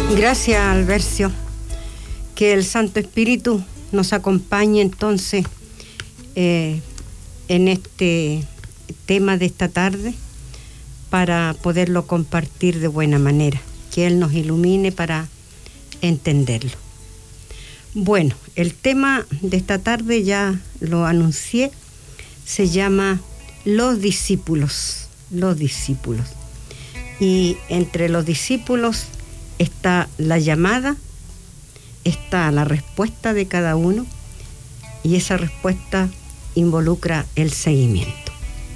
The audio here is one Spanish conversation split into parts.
Gracias, Albercio. Que el Santo Espíritu nos acompañe entonces en este tema de esta tarde para poderlo compartir de buena manera. Que Él nos ilumine para entenderlo. Bueno, el tema de esta tarde ya lo anuncié, se llama los discípulos. Los discípulos. Y entre los discípulos está la llamada, está la respuesta de cada uno, y esa respuesta involucra el seguimiento.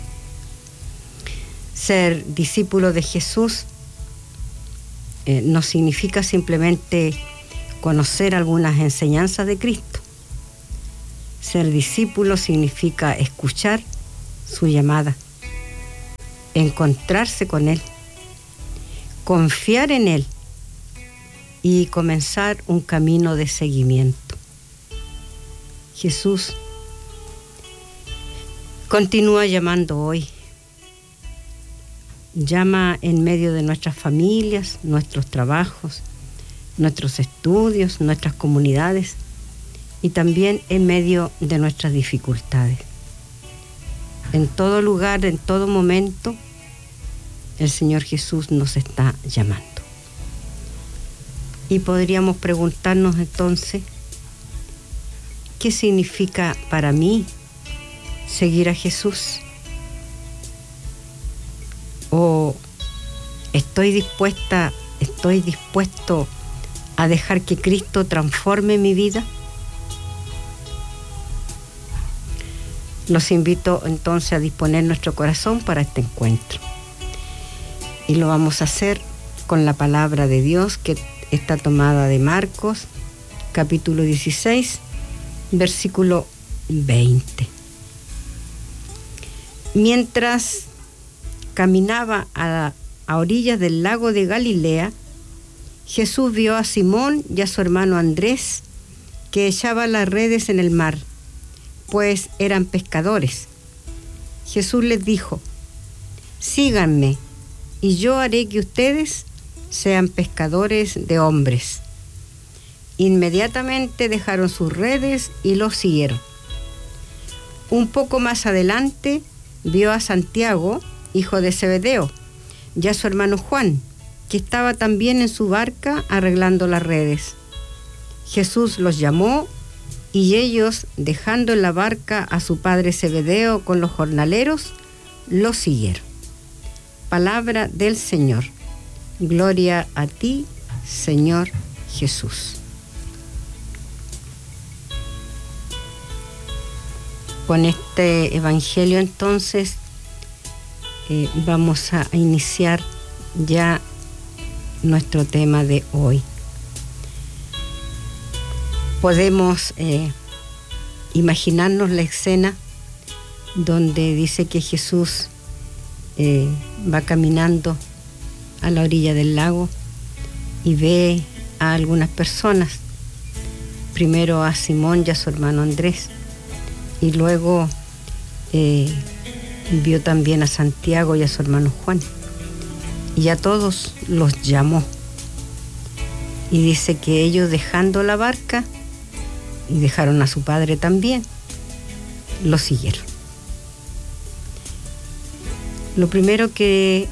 Ser discípulo de Jesús no significa simplemente conocer algunas enseñanzas de Cristo. Ser discípulo significa escuchar su llamada, encontrarse con Él, confiar en Él y comenzar un camino de seguimiento. Jesús continúa llamando hoy. Llama en medio de nuestras familias, nuestros trabajos, nuestros estudios, nuestras comunidades y también en medio de nuestras dificultades. En todo lugar, en todo momento, el Señor Jesús nos está llamando. Y podríamos preguntarnos entonces, ¿qué significa para mí seguir a Jesús? ¿O estoy dispuesto a dejar que Cristo transforme mi vida? Los invito entonces a disponer nuestro corazón para este encuentro. Y lo vamos a hacer con la palabra de Dios que está tomada de Marcos, capítulo 16, versículo 20. Mientras caminaba a orillas del lago de Galilea, Jesús vio a Simón y a su hermano Andrés que echaban las redes en el mar, pues eran pescadores. Jesús les dijo: síganme, y yo haré que ustedes sean pescadores de hombres. Inmediatamente dejaron sus redes y los siguieron. Un poco más adelante vio a Santiago, hijo de Zebedeo, y a su hermano Juan, que estaba también en su barca arreglando las redes. Jesús los llamó y ellos, dejando en la barca a su padre Zebedeo con los jornaleros, los siguieron. Palabra del Señor. Gloria a ti, Señor Jesús. Con este evangelio entonces vamos a iniciar ya nuestro tema de hoy. Podemos imaginarnos la escena donde dice que Jesús va caminando a la orilla del lago y ve a algunas personas, primero a Simón y a su hermano Andrés, y luego vio también a Santiago y a su hermano Juan, y a todos los llamó, y dice que ellos, dejando la barca y dejaron a su padre también, lo siguieron. Lo primero que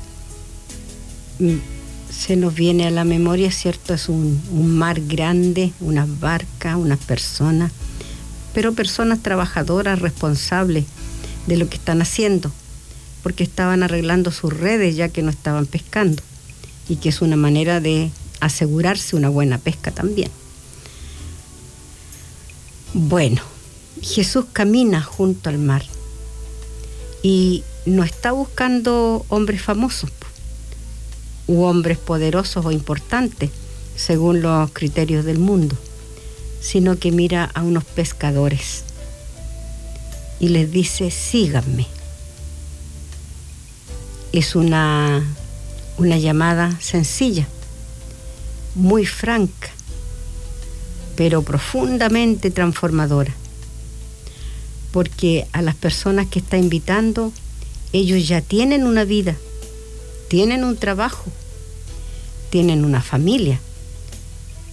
se nos viene a la memoria, ¿cierto? Es un mar grande, unas barcas, unas personas, pero personas trabajadoras, responsables de lo que están haciendo, porque estaban arreglando sus redes ya que no estaban pescando, y que es una manera de asegurarse una buena pesca también. Bueno, Jesús camina junto al mar y no está buscando hombres famosos u hombres poderosos o importantes según los criterios del mundo, sino que mira a unos pescadores y les dice: síganme. Es una llamada sencilla, muy franca, pero profundamente transformadora, porque a las personas que está invitando, ellos ya tienen una vida, tienen un trabajo, tienen una familia,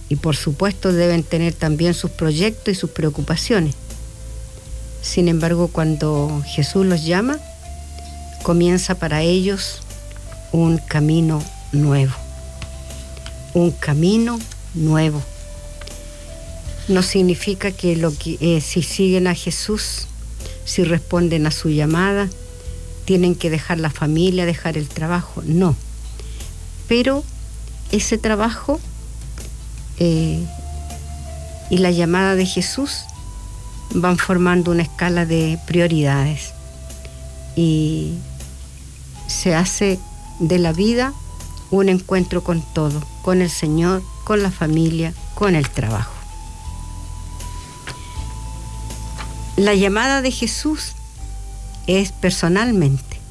y por supuesto deben tener también sus proyectos y sus preocupaciones. Sin embargo, cuando Jesús los llama, comienza para ellos un camino nuevo. Un camino nuevo. No significa que si siguen a Jesús, si responden a su llamada, tienen que dejar la familia, dejar el trabajo. No. Pero ese trabajo y la llamada de Jesús van formando una escala de prioridades. Y se hace de la vida un encuentro con todo, con el Señor, con la familia, con el trabajo. La llamada de Jesús es personalmente.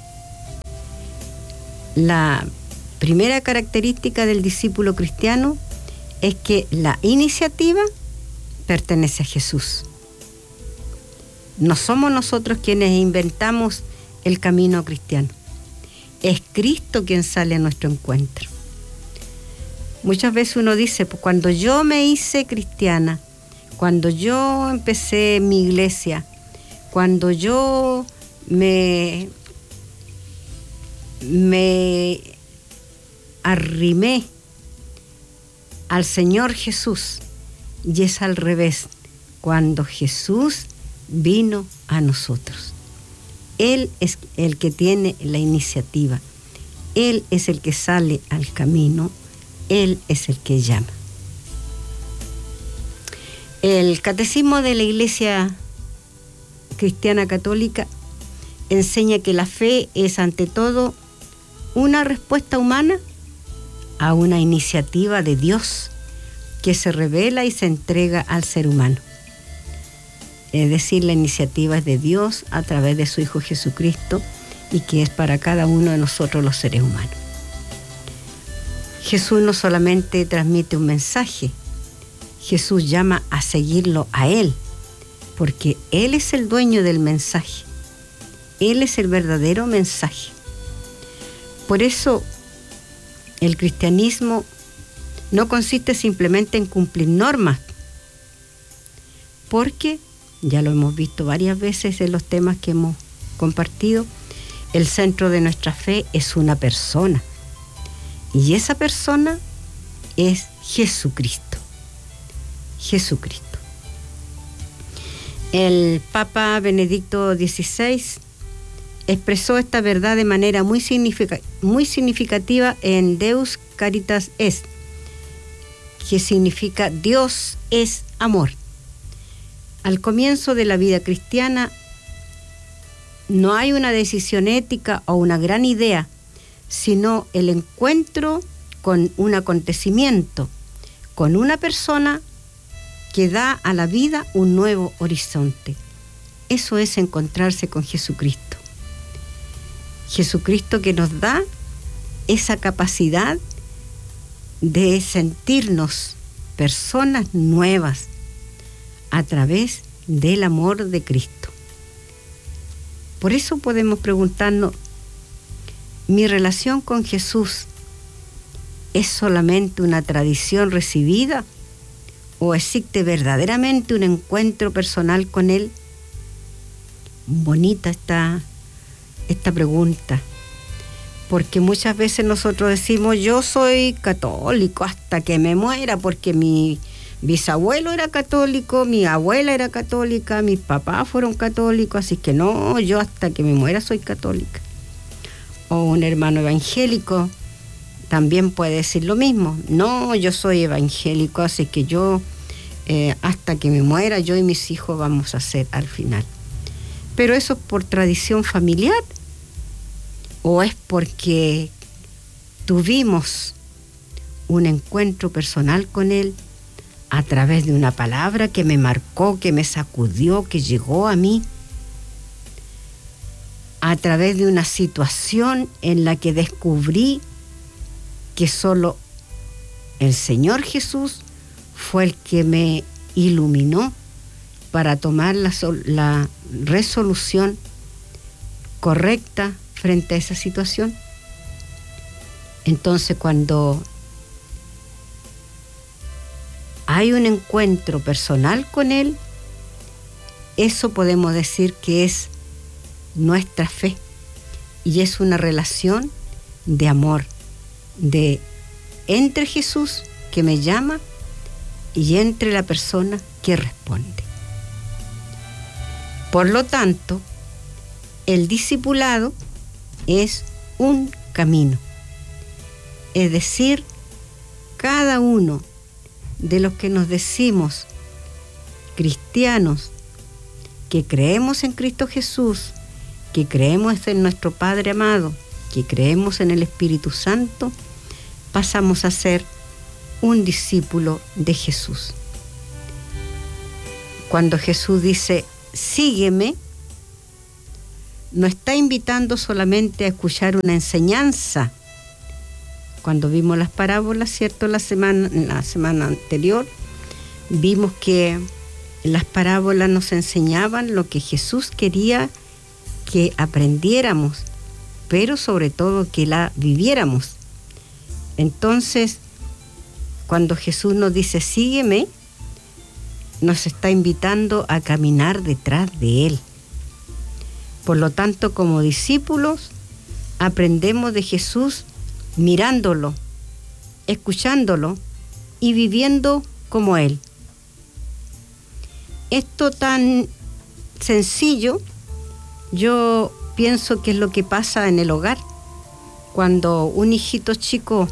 La primera característica del discípulo cristiano es que la iniciativa pertenece a Jesús. No somos nosotros quienes inventamos el camino cristiano. Es Cristo quien sale a nuestro encuentro. Muchas veces uno dice, pues cuando yo me hice cristiana, cuando yo empecé mi iglesia, cuando yo me arrimé al Señor Jesús, y es al revés, cuando Jesús vino a nosotros. Él es el que tiene la iniciativa, Él es el que sale al camino, Él es el que llama. El Catecismo de la Iglesia Cristiana Católica enseña que la fe es ante todo una respuesta humana a una iniciativa de Dios que se revela y se entrega al ser humano. Es decir, la iniciativa es de Dios a través de su Hijo Jesucristo y que es para cada uno de nosotros los seres humanos. Jesús no solamente transmite un mensaje, Jesús llama a seguirlo a Él, porque Él es el dueño del mensaje. Él es el verdadero mensaje. Por eso, el cristianismo no consiste simplemente en cumplir normas, porque, ya lo hemos visto varias veces en los temas que hemos compartido, el centro de nuestra fe es una persona, y esa persona es Jesucristo. Jesucristo. El Papa Benedicto XVI expresó esta verdad de manera muy significativa en Deus Caritas Est, que significa Dios es amor. Al comienzo de la vida cristiana no hay una decisión ética o una gran idea, sino el encuentro con un acontecimiento, con una persona que da a la vida un nuevo horizonte. Eso es encontrarse con Jesucristo. Jesucristo que nos da esa capacidad de sentirnos personas nuevas a través del amor de Cristo. Por eso podemos preguntarnos, ¿mi relación con Jesús es solamente una tradición recibida o existe verdaderamente un encuentro personal con Él? Bonita está esta pregunta, porque muchas veces nosotros decimos, yo soy católico hasta que me muera, porque mi bisabuelo era católico, mi abuela era católica, mis papás fueron católicos, así que no, yo hasta que me muera soy católica. O un hermano evangélico también puede decir lo mismo, no, yo soy evangélico, así que yo hasta que me muera, yo y mis hijos vamos a ser al final. Pero eso es por tradición familiar, o es porque tuvimos un encuentro personal con Él a través de una palabra que me marcó, que me sacudió, que llegó a mí, a través de una situación en la que descubrí que solo el Señor Jesús fue el que me iluminó para tomar la resolución correcta frente a esa situación. Entonces, cuando hay un encuentro personal con Él, eso podemos decir que es nuestra fe. Y es una relación de amor, de entre Jesús que me llama y entre la persona que responde. Por lo tanto, el discipulado es un camino. Es decir, cada uno de los que nos decimos cristianos, que creemos en Cristo Jesús, que creemos en nuestro Padre amado, que creemos en el Espíritu Santo, pasamos a ser un discípulo de Jesús. Cuando Jesús dice, sígueme, no está invitando solamente a escuchar una enseñanza. Cuando vimos las parábolas, ¿cierto? La semana anterior, vimos que las parábolas nos enseñaban lo que Jesús quería que aprendiéramos, pero sobre todo que la viviéramos. Entonces, cuando Jesús nos dice, sígueme, nos está invitando a caminar detrás de Él. Por lo tanto, como discípulos, aprendemos de Jesús mirándolo, escuchándolo y viviendo como Él. Esto tan sencillo, yo pienso que es lo que pasa en el hogar. Cuando un hijito chico,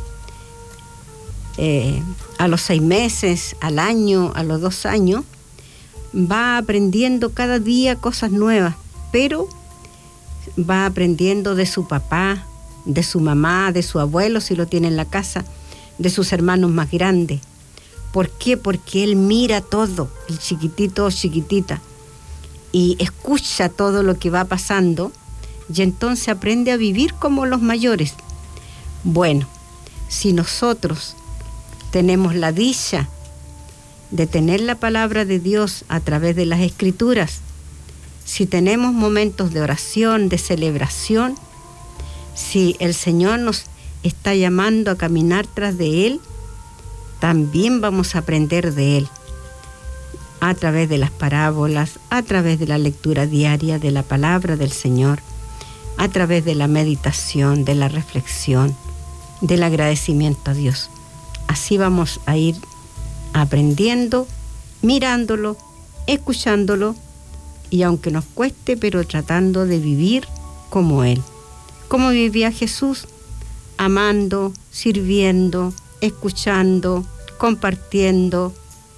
a los 6 meses, al año, a los 2 años, va aprendiendo cada día cosas nuevas, pero va aprendiendo de su papá, de su mamá, de su abuelo, si lo tiene en la casa, de sus hermanos más grandes. ¿Por qué? Porque él mira todo, el chiquitito o chiquitita, y escucha todo lo que va pasando, y entonces aprende a vivir como los mayores. Bueno, si nosotros tenemos la dicha de tener la palabra de Dios a través de las Escrituras, si tenemos momentos de oración, de celebración, si el Señor nos está llamando a caminar tras de Él, también vamos a aprender de Él a través de las parábolas, a través de la lectura diaria de la palabra del Señor, a través de la meditación, de la reflexión, del agradecimiento a Dios. Así vamos a ir aprendiendo, mirándolo, escuchándolo, y aunque nos cueste, pero tratando de vivir como Él. Como vivía Jesús, amando, sirviendo, escuchando, compartiendo,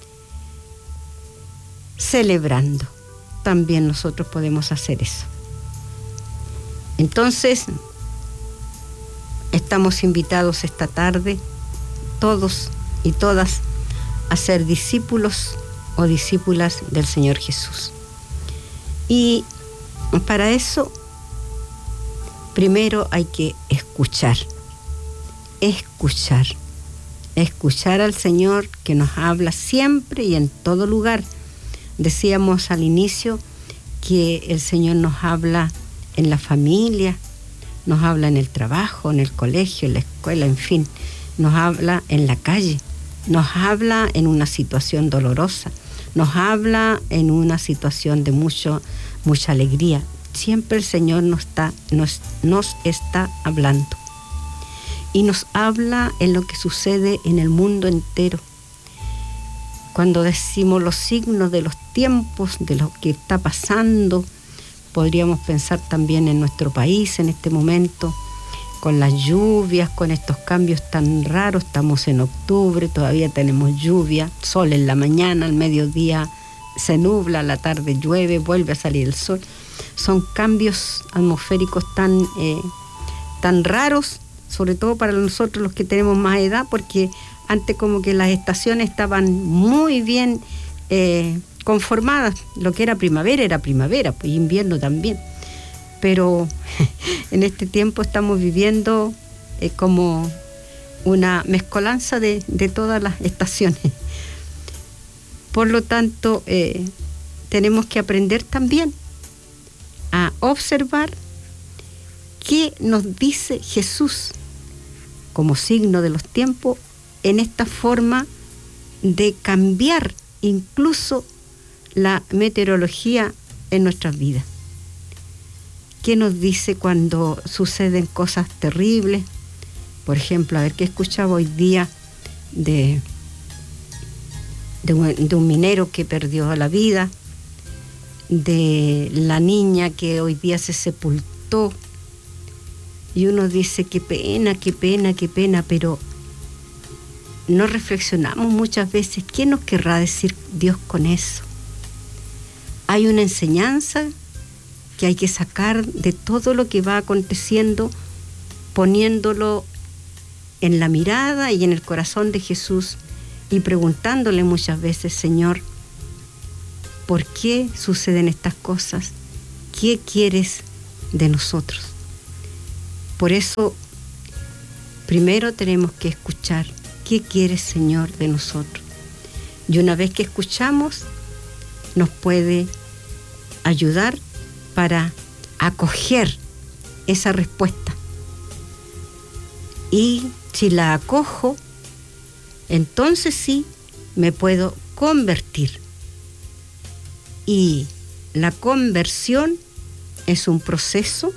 celebrando. También nosotros podemos hacer eso. Entonces, estamos invitados esta tarde, todos y todas, a ser discípulos o discípulas del Señor Jesús. Y para eso, primero hay que escuchar al Señor, que nos habla siempre y en todo lugar. Decíamos al inicio que el Señor nos habla en la familia, nos habla en el trabajo, en el colegio, en la escuela, en fin, nos habla en la calle, nos habla en una situación dolorosa, nos habla en una situación de mucha alegría. Siempre el Señor nos está hablando. Y nos habla en lo que sucede en el mundo entero. Cuando decimos los signos de los tiempos, de lo que está pasando, podríamos pensar también en nuestro país en este momento, con las lluvias, con estos cambios tan raros. Estamos en octubre, todavía tenemos lluvia, sol en la mañana, al mediodía se nubla, a la tarde llueve, vuelve a salir el sol. Son cambios atmosféricos tan raros, sobre todo para nosotros los que tenemos más edad, porque antes como que las estaciones estaban muy bien conformadas. Lo que era primavera, pues invierno también. Pero en este tiempo estamos viviendo como una mezcolanza de todas las estaciones. Por lo tanto, tenemos que aprender también a observar qué nos dice Jesús como signo de los tiempos en esta forma de cambiar incluso la meteorología en nuestras vidas. ¿Qué nos dice cuando suceden cosas terribles? Por ejemplo, a ver, ¿qué escuchaba hoy día de un minero que perdió la vida, de la niña que hoy día se sepultó? Y uno dice, qué pena, qué pena, qué pena, pero no reflexionamos muchas veces qué nos querrá decir Dios con eso. Hay una enseñanza que hay que sacar de todo lo que va aconteciendo, poniéndolo en la mirada y en el corazón de Jesús y preguntándole muchas veces, Señor, ¿por qué suceden estas cosas? ¿Qué quieres de nosotros? Por eso, primero tenemos que escuchar, ¿qué quieres, Señor, de nosotros? Y una vez que escuchamos, nos puede ayudar para acoger esa respuesta. Y si la acojo, entonces sí me puedo convertir. Y la conversión es un proceso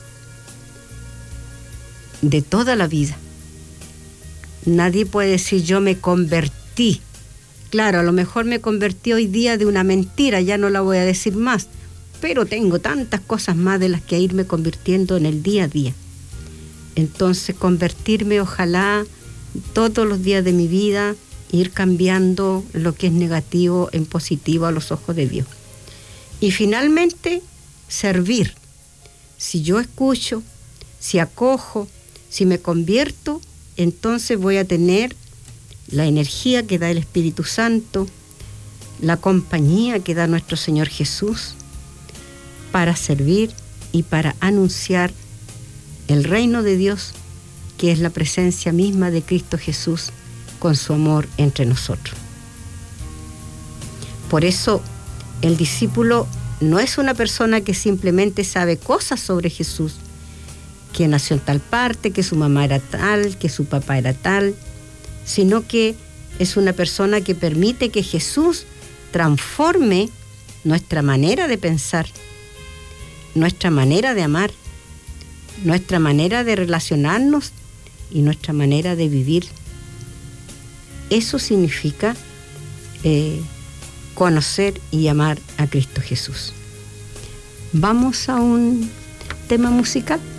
de toda la vida. Nadie puede decir yo me convertí. Claro, a lo mejor me convertí hoy día de una mentira, ya no la voy a decir más, pero tengo tantas cosas más de las que irme convirtiendo en el día a día. Entonces, convertirme, ojalá, todos los días de mi vida, ir cambiando lo que es negativo en positivo a los ojos de Dios. Y finalmente, servir. Si yo escucho, si acojo, si me convierto, entonces voy a tener la energía que da el Espíritu Santo, la compañía que da nuestro Señor Jesús, para servir y para anunciar el reino de Dios, que es la presencia misma de Cristo Jesús con su amor entre nosotros. Por eso, el discípulo no es una persona que simplemente sabe cosas sobre Jesús, que nació en tal parte, que su mamá era tal, que su papá era tal, sino que es una persona que permite que Jesús transforme nuestra manera de pensar, nuestra manera de amar, nuestra manera de relacionarnos y nuestra manera de vivir. Eso significa conocer y amar a Cristo Jesús. Vamos a un tema musical.